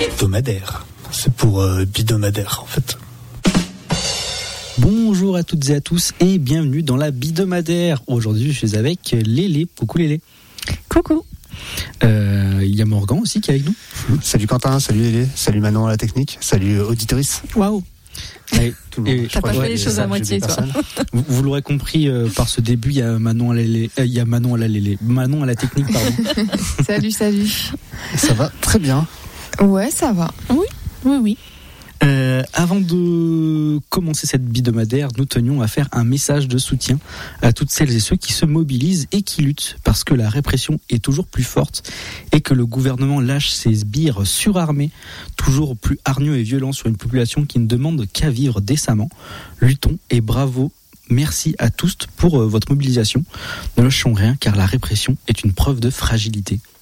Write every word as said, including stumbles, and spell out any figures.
Hebdomadaire. C'est pour euh, bidomadaire en fait. Bonjour à toutes et à tous et bienvenue dans la Bidomadaire. Aujourd'hui je suis avec Lélé. Coucou Lélé. Coucou. Euh, il y a Morgan aussi qui est avec nous. Salut Quentin, salut Lélé, salut Manon à la technique, salut auditrice. Waouh. Ouais, tout le monde. T'as pas fait les choses à moitié, toi. Vous, vous l'aurez compris euh, par ce début, il y a Manon à la Lélé, euh, il y a Manon à la Lélé, Manon à la technique, pardon. Salut, salut. Ça va très bien. Ouais, ça va. Oui, oui, oui. Euh, avant de commencer cette Bidomadaire, nous tenions à faire un message de soutien à toutes celles et ceux qui se mobilisent et qui luttent parce que la répression est toujours plus forte et que le gouvernement lâche ses sbires surarmés, toujours plus hargneux et violents sur une population qui ne demande qu'à vivre décemment. Luttons et bravo. Merci à tous pour votre mobilisation. Ne lâchons rien car la répression est une preuve de fragilité.